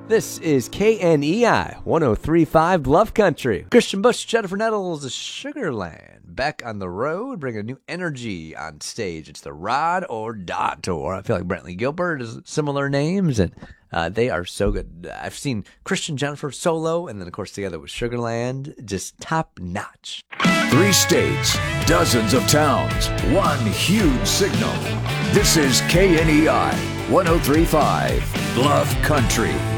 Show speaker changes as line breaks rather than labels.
This is KNEI 1035 Bluff Country. Christian Bush, Jennifer Nettles, Sugarland. Back on the road, bringing a new energy on stage. It's the Rod or Dot Tour. I feel like Brantley Gilbert is similar names, and they are so good. I've seen Christian, Jennifer solo, and then, of course, together with Sugarland. Just top notch.
3 states, dozens of towns, one huge signal. This is KNEI 1035 Bluff Country.